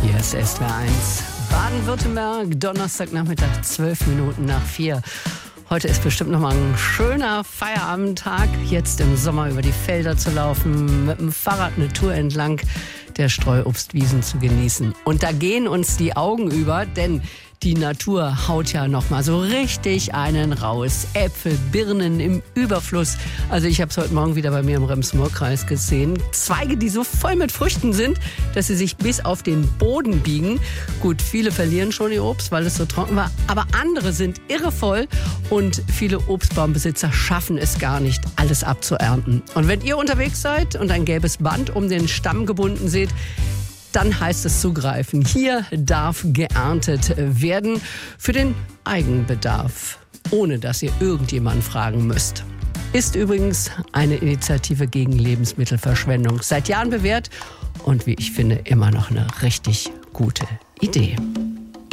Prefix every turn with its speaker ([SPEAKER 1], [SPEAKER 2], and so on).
[SPEAKER 1] Hier ist SWR 1 Baden-Württemberg, Donnerstagnachmittag, 12 Minuten nach 4. Heute ist bestimmt nochmal ein schöner Feierabendtag, jetzt im Sommer über die Felder zu laufen, mit dem Fahrrad eine Tour entlang der Streuobstwiesen zu genießen. Und da gehen uns die Augen über, denn die Natur haut ja noch mal so richtig einen raus. Äpfel, Birnen im Überfluss. Also ich habe es heute Morgen wieder bei mir im Rems-Murr-Kreis gesehen. Zweige, die so voll mit Früchten sind, dass sie sich bis auf den Boden biegen. Gut, viele verlieren schon ihr Obst, weil es so trocken war. Aber andere sind irrevoll und viele Obstbaumbesitzer schaffen es gar nicht, alles abzuernten. Und wenn ihr unterwegs seid und ein gelbes Band um den Stamm gebunden seht, dann heißt es zugreifen. Hier darf geerntet werden für den Eigenbedarf, ohne dass ihr irgendjemanden fragen müsst. Ist übrigens eine Initiative gegen Lebensmittelverschwendung. Seit Jahren bewährt und wie ich finde immer noch eine richtig gute Idee.